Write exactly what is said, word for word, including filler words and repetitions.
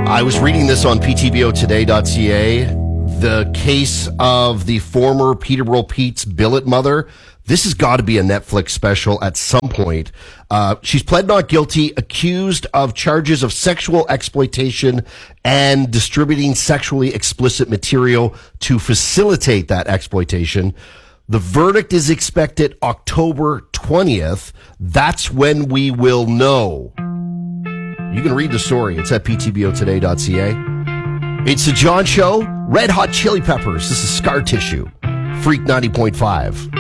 I was reading this on P T B O today dot C A. The case of the former Peterborough Pete's billet mother. This has got to be a Netflix special at some point. Uh, she's pled not guilty, accused of charges of sexual exploitation and distributing sexually explicit material to facilitate that exploitation. The verdict is expected October twentieth. That's when we will know. You can read the story. It's at P T B O today dot C A. It's the John Show. Red Hot Chili Peppers. This is Scar Tissue. Freak ninety point five.